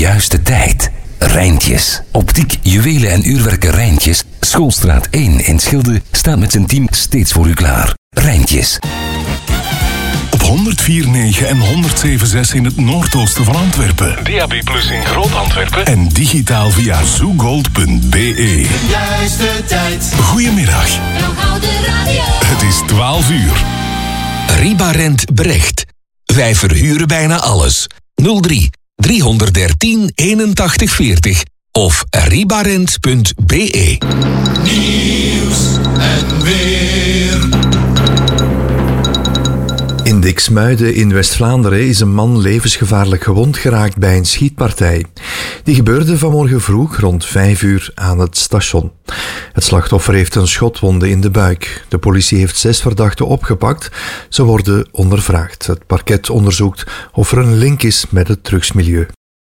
juiste tijd. Rijntjes. Optiek, juwelen en uurwerken Rijntjes. Schoolstraat 1 in Schilde staat met zijn team steeds voor u klaar. Rijntjes. Op 104.9 en 107.6 in het noordoosten van Antwerpen. DAB+ in Groot-Antwerpen. En digitaal via zoogold.be. Juiste tijd. Goedemiddag. Het is 12 uur. Ribarent Brecht. Wij verhuren bijna alles. 03 313 81 40 of ribarent.be. Nieuws en weer. In Diksmuiden in West-Vlaanderen is een man levensgevaarlijk gewond geraakt bij een schietpartij. Die gebeurde vanmorgen vroeg rond 5 uur aan het station. Het slachtoffer heeft een schotwonde in de buik. De politie heeft 6 verdachten opgepakt. Ze worden ondervraagd. Het parket onderzoekt of er een link is met het drugsmilieu.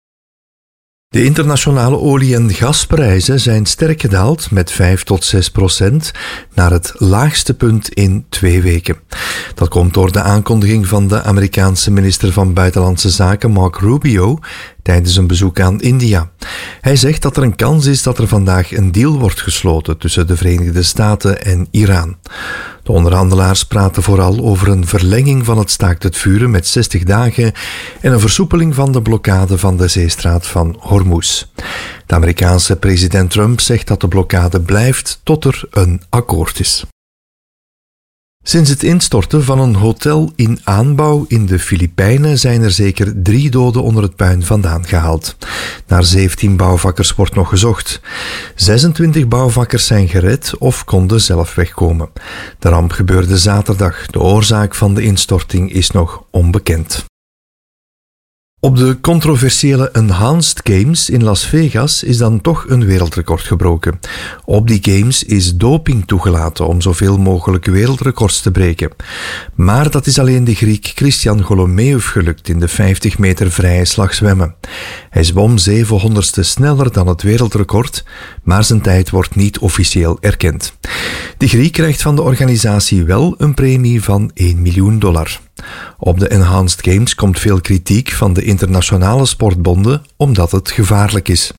De internationale olie- en gasprijzen zijn sterk gedaald met 5-6% naar het laagste punt in 2 weken. Dat komt door de aankondiging van de Amerikaanse minister van Buitenlandse Zaken Mark Rubio tijdens een bezoek aan India. Hij zegt dat er een kans is dat er vandaag een deal wordt gesloten tussen de Verenigde Staten en Iran. De onderhandelaars praten vooral over een verlenging van het staakt het vuren met 60 dagen en een versoepeling van de blokkade van de zeestraat van Hormuz. De Amerikaanse president Trump zegt dat de blokkade blijft tot er een akkoord is. Sinds het instorten van een hotel in aanbouw in de Filipijnen zijn er zeker 3 doden onder het puin vandaan gehaald. Naar 17 bouwvakkers wordt nog gezocht. 26 bouwvakkers zijn gered of konden zelf wegkomen. De ramp gebeurde zaterdag. De oorzaak van de instorting is nog onbekend. Op de controversiële Enhanced Games in Las Vegas is dan toch een wereldrecord gebroken. Op die games is doping toegelaten om zoveel mogelijk wereldrecords te breken. Maar dat is alleen de Griek Christian Golomeev gelukt in de 50 meter vrije slag zwemmen. Hij zwom 700ste sneller dan het wereldrecord, maar zijn tijd wordt niet officieel erkend. De Griek krijgt van de organisatie wel een premie van $1 miljoen. Op de Enhanced Games komt veel kritiek van de internationale sportbonden omdat het gevaarlijk is.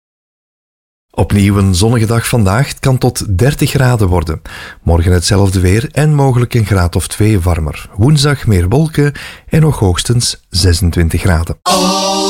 Opnieuw een zonnige dag vandaag. Het kan tot 30 graden worden. Morgen hetzelfde weer en mogelijk een graad of 2 warmer. Woensdag meer wolken en nog hoogstens 26 graden.